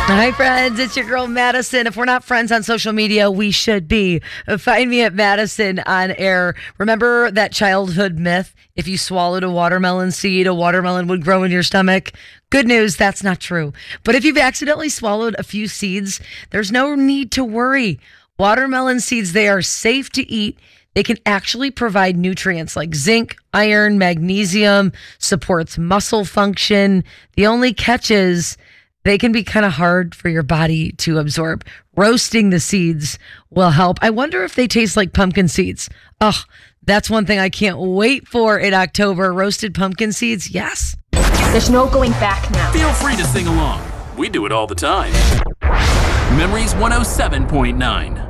Hi, friends. It's your girl, Madison. If we're not friends on social media, we should be. Find me at Madison on air. Remember that childhood myth? If you swallowed a watermelon seed, a watermelon would grow in your stomach? Good news, that's not true. But if you've accidentally swallowed a few seeds, there's no need to worry. Watermelon seeds, they are safe to eat. They can actually provide nutrients like zinc, iron, magnesium, supports muscle function. The only catch is they can be kind of hard for your body to absorb. Roasting the seeds will help. I wonder if they taste like pumpkin seeds. Oh, that's one thing I can't wait for in October. Roasted pumpkin seeds, yes. There's no going back now. Feel free to sing along. We do it all the time. Memories 107.9.